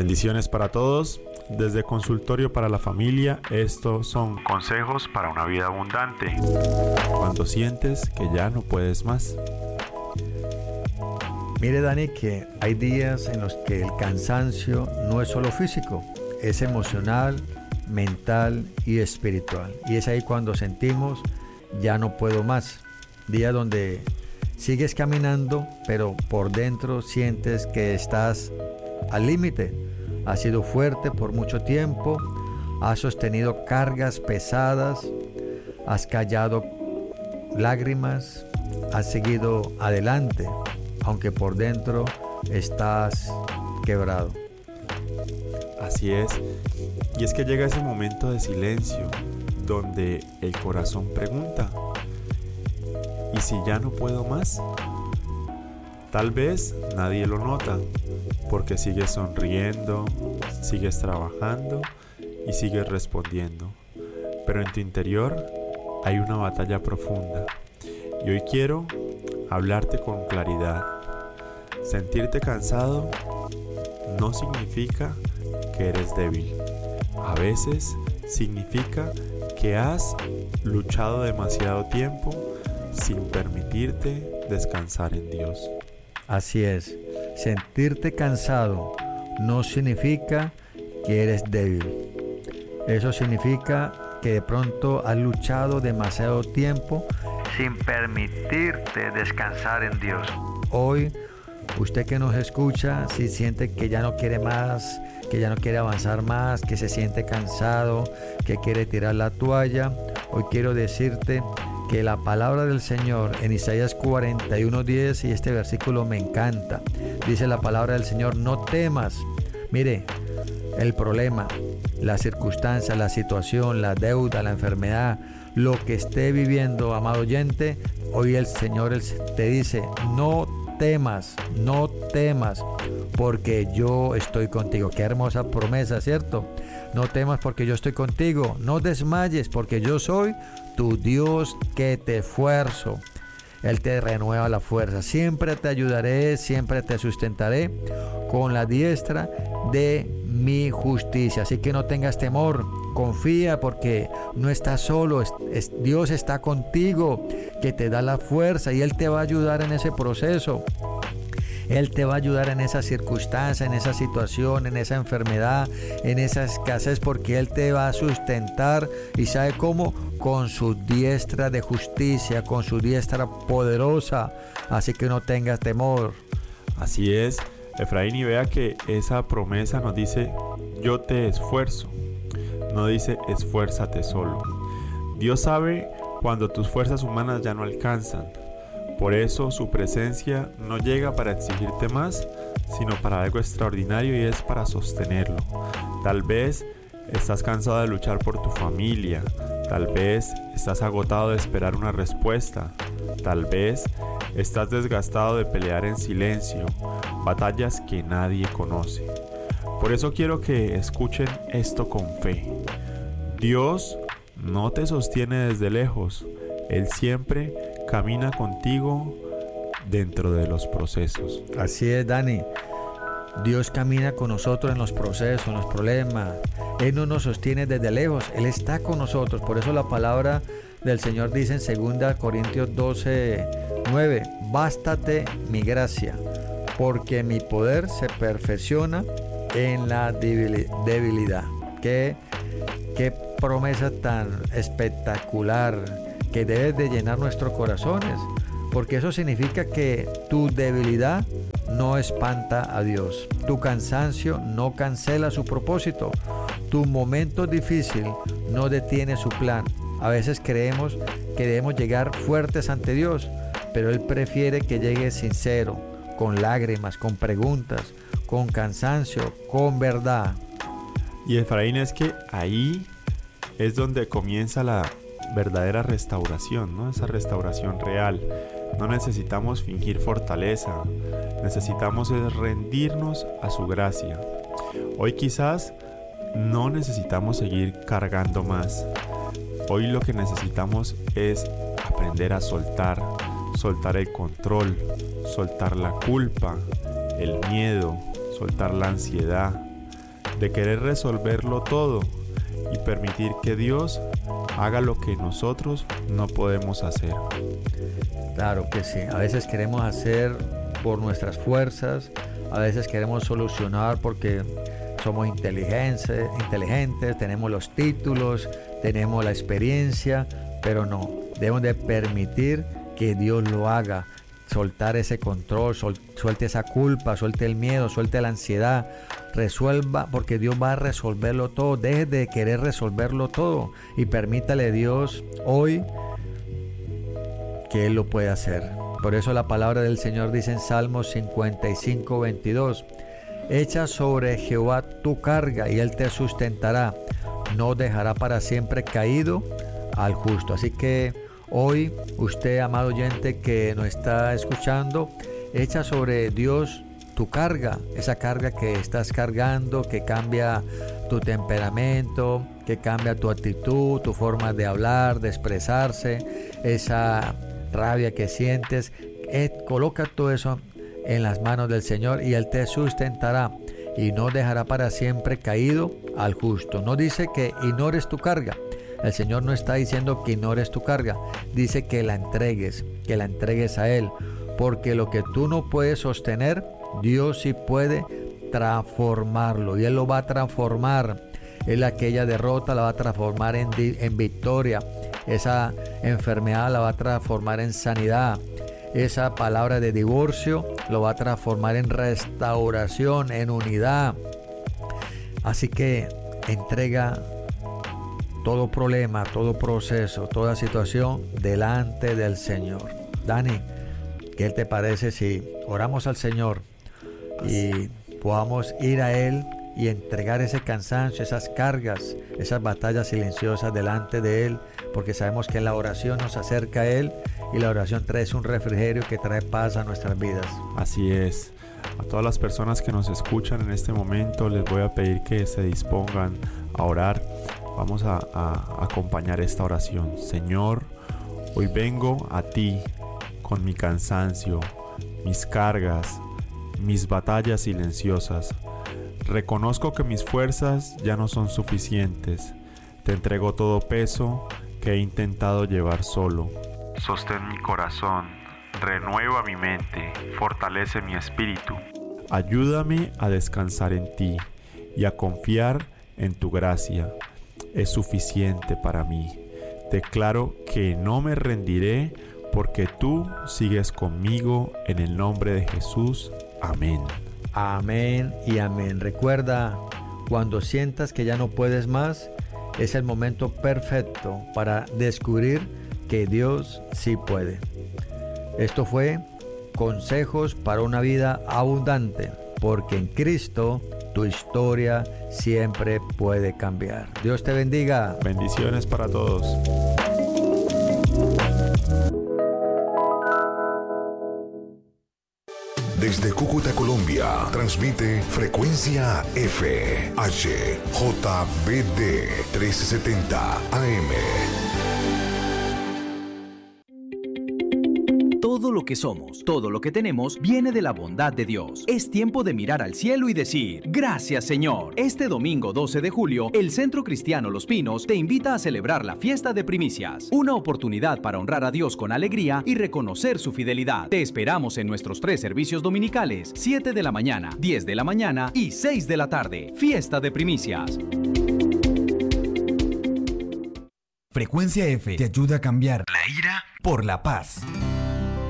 Bendiciones para todos. Desde Consultorio para la Familia, estos son consejos para una vida abundante. Cuando sientes que ya no puedes más. Mire, Dani, que hay días en los que el cansancio no es solo físico, es emocional, mental y espiritual. Y es ahí cuando sentimos ya no puedo más. Días donde sigues caminando, pero por dentro sientes que estás al límite. Has sido fuerte por mucho tiempo, has sostenido cargas pesadas, has callado lágrimas, has seguido adelante, aunque por dentro estás quebrado. Así es, y es que llega ese momento de silencio donde el corazón pregunta: ¿y si ya no puedo más? Tal vez nadie lo nota, porque sigues sonriendo, sigues trabajando y sigues respondiendo. Pero en tu interior hay una batalla profunda. Y hoy quiero hablarte con claridad. Sentirte cansado no significa que eres débil. A veces significa que has luchado demasiado tiempo sin permitirte descansar en Dios. Así es, sentirte cansado no significa que eres débil. Eso significa que de pronto has luchado demasiado tiempo sin permitirte descansar en Dios. Hoy, usted que nos escucha, si siente que ya no quiere más, que ya no quiere avanzar más, que se siente cansado, que quiere tirar la toalla, hoy quiero decirte que la palabra del Señor en Isaías 41:10, y este versículo me encanta, dice la palabra del Señor: no temas. Mire, el problema, la circunstancia, la situación, la deuda, la enfermedad, lo que esté viviendo, amado oyente, hoy el Señor te dice: no temas, no temas, porque yo estoy contigo. Qué hermosa promesa, ¿cierto? No temas porque yo estoy contigo. No desmayes porque yo soy tu Dios que te esfuerzo. Él te renueva la fuerza. Siempre te ayudaré, siempre te sustentaré con la diestra de mi justicia. Así que no tengas temor, confía porque no estás solo. Dios está contigo, que te da la fuerza y Él te va a ayudar en ese proceso. Él te va a ayudar en esa circunstancia, en esa situación, en esa enfermedad, en esa escasez, porque Él te va a sustentar. ¿Y sabe cómo? Con su diestra de justicia, con su diestra poderosa. Así que no tengas temor. Así es, Efraín, y vea que esa promesa nos dice: yo te esfuerzo. No dice esfuérzate solo. Dios sabe cuando tus fuerzas humanas ya no alcanzan. Por eso su presencia no llega para exigirte más, sino para algo extraordinario, y es para sostenerlo. Tal vez estás cansado de luchar por tu familia. Tal vez estás agotado de esperar una respuesta. Tal vez estás desgastado de pelear en silencio, batallas que nadie conoce. Por eso quiero que escuchen esto con fe. Dios no te sostiene desde lejos. Él siempre camina contigo dentro de los procesos. Así es, Dani. Dios camina con nosotros en los procesos, en los problemas. Él no nos sostiene desde lejos, Él está con nosotros. Por eso la palabra del Señor dice en 2 Corintios 12:9: bástate mi gracia, porque mi poder se perfecciona en la debilidad. Qué promesa tan espectacular que debes de llenar nuestros corazones, porque eso significa que tu debilidad no espanta a Dios, tu cansancio no cancela su propósito, tu momento difícil no detiene su plan. A veces creemos que debemos llegar fuertes ante Dios, pero Él prefiere que llegues sincero, con lágrimas, con preguntas, con cansancio, con verdad. Y Efraín, es que ahí es donde comienza la verdadera restauración, ¿no? Esa restauración real. No necesitamos fingir fortaleza, necesitamos rendirnos a su gracia. Hoy quizás no necesitamos seguir cargando más. Hoy lo que necesitamos es aprender a soltar el control, soltar la culpa, el miedo, soltar la ansiedad. de querer resolverlo todo y permitir que Dios haga lo que nosotros no podemos hacer. Claro que sí, a veces queremos hacer por nuestras fuerzas, a veces queremos solucionar porque somos inteligentes, tenemos los títulos, tenemos la experiencia, pero no, debemos de permitir que Dios lo haga, soltar ese control, suelte esa culpa, suelte el miedo, suelte la ansiedad, resuelva, porque Dios va a resolverlo todo. Deje de querer resolverlo todo y permítale a Dios hoy que Él lo puede hacer. Por eso la palabra del Señor dice en Salmos 55, 22: echa sobre Jehová tu carga y Él te sustentará, no dejará para siempre caído al justo. Así que hoy usted, amado oyente que nos está escuchando, echa sobre Dios tu carga, esa carga que estás cargando, que cambia tu temperamento, que cambia tu actitud, tu forma de hablar, de expresarse, esa rabia que sientes. Coloca todo eso en las manos del Señor y Él te sustentará y no dejará para siempre caído al justo. No dice que ignores tu carga. El Señor no está diciendo que ignores tu carga, dice que la entregues a Él, porque lo que tú no puedes sostener, Dios sí puede transformarlo y Él lo va a transformar. Él aquella derrota la va a transformar en victoria, esa enfermedad la va a transformar en sanidad, esa palabra de divorcio lo va a transformar en restauración, en unidad. Así que entrega todo problema, todo proceso, toda situación delante del Señor. Dani, ¿qué te parece si oramos al Señor y podamos ir a Él y entregar ese cansancio, esas cargas, esas batallas silenciosas delante de Él? Porque sabemos que la oración nos acerca a Él y la oración trae un refrigerio que trae paz a nuestras vidas. Así es. A todas las personas que nos escuchan en este momento les voy a pedir que se dispongan a orar. Vamos a acompañar esta oración. Señor, hoy vengo a ti con mi cansancio, mis cargas, mis batallas silenciosas. Reconozco que mis fuerzas ya no son suficientes. Te entrego todo peso que he intentado llevar solo. Sostén mi corazón, renueva mi mente, fortalece mi espíritu. Ayúdame a descansar en ti y a confiar en tu gracia. Es suficiente para mí. Declaro que no me rendiré porque tú sigues conmigo en el nombre de Jesús. Amén. Amén y amén. Recuerda, cuando sientas que ya no puedes más, es el momento perfecto para descubrir que Dios sí puede. Esto fue Consejos para una vida abundante, porque en Cristo tu historia siempre puede cambiar. Dios te bendiga. Bendiciones para todos. Desde Cúcuta, Colombia, transmite Frecuencia F, HJBD 1370 AM. Todo lo que somos, todo lo que tenemos, viene de la bondad de Dios. Es tiempo de mirar al cielo y decir, gracias Señor. Este domingo 12 de julio, el Centro Cristiano Los Pinos te invita a celebrar la fiesta de primicias. Una oportunidad para honrar a Dios con alegría y reconocer su fidelidad. Te esperamos en nuestros 3 servicios dominicales, 7 de la mañana, 10 de la mañana y 6 de la tarde. Fiesta de primicias. Frecuencia F te ayuda a cambiar la ira por la paz.